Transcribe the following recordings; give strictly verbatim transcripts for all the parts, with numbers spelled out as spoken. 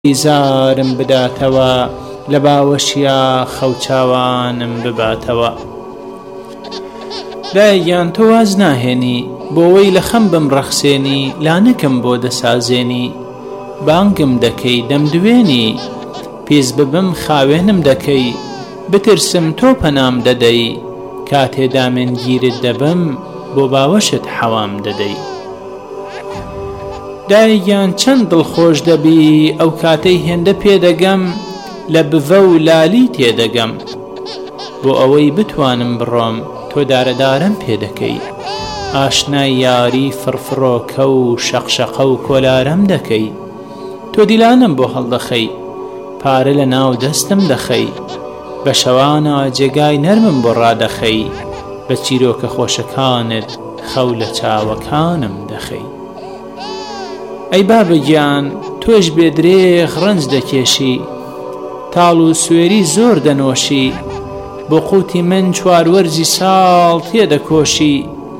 زارم بداتەوە لە باوەشیا خەوچاوانم بباتەوە. لایەکیان تۆ واز ناهێنی بۆەوەی لە خەم بم ڕەخسێنی لانەکەم بۆ دەسازێنی. بانگم دەکەی دەمدوێنی پێز ببم خاوێنم دەکەی. بترسم تۆ پەنام دەدەی کاتێدا من گیرت دەبم بۆ باوەشت حەوام دەدەی. دایەکیان چەند دڵخۆش دەبی ئەو کاتەی هێندە پێدەگەم لە بڤە و لالی تێدەگەم. بۆ ئەوەی بتوانم بڕۆم تۆ دارەدارم پێدەکەی. ئاشنای یاری فرفڕۆکە و شەقشەقە و کۆلارەم دەکەی. تۆ دیلانم بۆ هەڵدەخەی پارە لە ناو دەستم دەخەی. بە شەوانە جێگای نەرمم بۆ ڕادەخەی. بە چیرۆکە خۆشەکانت خەو لە چاوەکانم دەخەی. ئەی بابەگیان تۆش بێدرێغ ڕەنج دەکێشی تاڵ و سوێری زۆر دەنۆشی. بۆ قوتی من چواروەرزی ساڵ تێدەکۆشی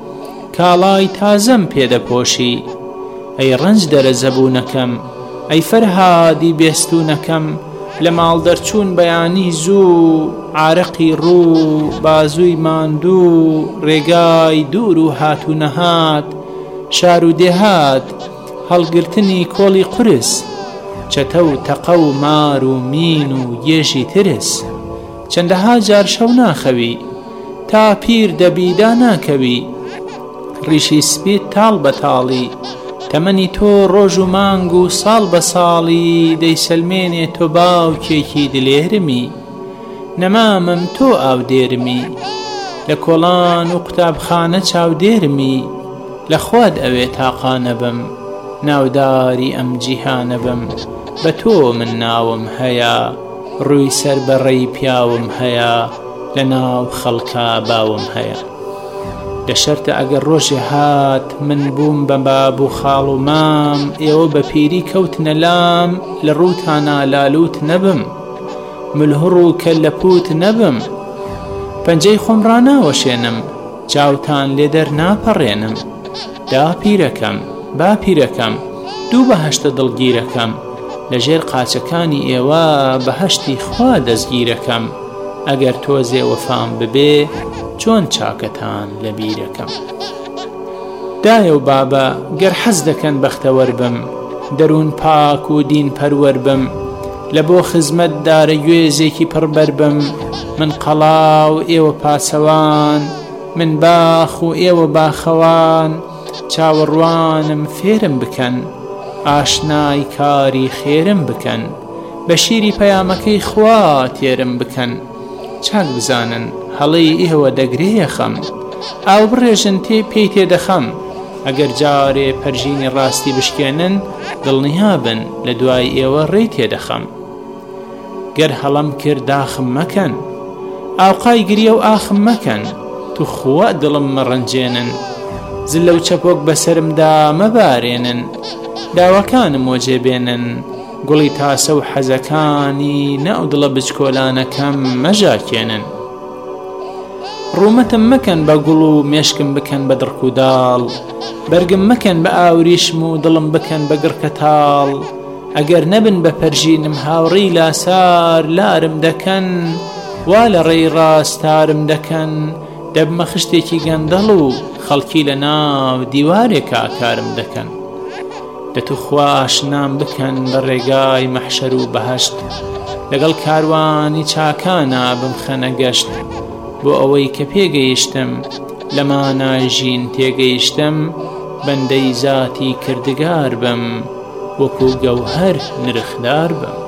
کاڵای تازەم پێدەپۆشی. ئەی ڕەنج دەرە زەبوونەکەم ئەی فەرهادی بێستوونەکەم لە ماڵ دەرچوون بەیانی زوو عارەقی ڕوو بازووی ماندوو ڕێگای دوور و هاتوو نەهات شار و دێهات هەڵگرتنی کۆڵی قورس چەتە و تەقە و مار و مین و گێژی ترس. چەندەها جار شەو ناخەوی تا پیر دەبیدا ناکەوی. ڕیشی سپیت تاڵ بە تاڵی تەمەنی تۆ ڕۆژ و مانگ و ساڵ بە ساڵی دەیسەلمێنێ تۆ باوکێکی دلێرمی. نەمامم تۆ ئاودێرمی لە کۆڵان و قوتابخانە چاودێرمی. لە خواد ئەوێ تاقانە بم ناوداری ئەم جیهانە بم. بە تۆ من ناوم هەیە ڕووی سەر بەڕێی پیاوم هەیە لە ناو خەڵکا باوم هەیە. دەشەرتە ئەگەر ڕۆژێ هات من بووم بە باب و خاڵ و مام ئێوە بە پیری کەوتنە لام لە ڕووتانە لالوت نەبم ملهوڕ و کەللەپوت نەبم. پەنجەی خۆم ڕاناوەشێنم چاوتان لێ دەرناپەڕێنم. دا پیرەکەم با پیرەکەم دوو بەهەشتە دڵگیرەکەم لەژێر قاچەکانی ئێوە بەهەشتی خوا دەستگیرەکەم. ئەگەر تۆزێ وەفام ببێ چۆن چاکەتان لە بیرەکەم. دایە و بابە گەر حەز دەکەن بەختەوەر بم دەروون پاک و دین پەروەر بم لە بۆ خزمەت دارە گوێزێکی پڕبەر بم. من قەڵا و ئێوە پاسەوان من باخ و ئێوە باخەوان. چاوەڕوانم فێرم بکەن ئاشنای کاری خێرم بکەن. بە شیری پەیامەکەی خوا تێرم بکەن. چاک بزانن هەڵەی ئێوە دەگرێ خەم ئاو بڕێژن تێ پێی تێدەخەم. ئەگەر جارێ پەرژینی ڕاستی بشکێنن دڵنیا بن لە دوای ئێوە ڕێی تێدەخەم. گەر هەڵەم کرد داخم مەکەن ئاوقای گریە و ئاخم مەکەن. تو خوا دڵم مەڕەنجێنن زل لەو چەپۆک بەسرمدا مەبارێنن. داواکانم وەجێبێنن گوڵی تاسە و حەزەکانی ناو دڵە بچکۆلانەکەم مەژاکێنن. ڕوومەتم مەکەن بە گوڵ و مێشکم بکەن بە دڕک و داڵ. بەرگم مەکەن بە ئاوریشم و دڵم بکەن بە گڕکە تاڵ. ئەگەر نەبن بە پەرژینم هاوڕێی لاسار لارم دەکەن وا لە ڕێی ڕاستارم دەکەن. دەبمە خشتێکی گەندەڵ و خەڵکی لە ناو دیوارێکا کارم دەکەن. دەتو خوا ئاشنام بکەن بە ڕێگای مەحشەر و بەهەشت لەگەڵ کاروانی چاکانە بمخەنە گەشت. بۆ ئەوەی کە پێگەیشتم لە مانای ژین تێگەیشتم بەندەی زاتی کردگار بم وەکو گەوهەر نرخدار بم.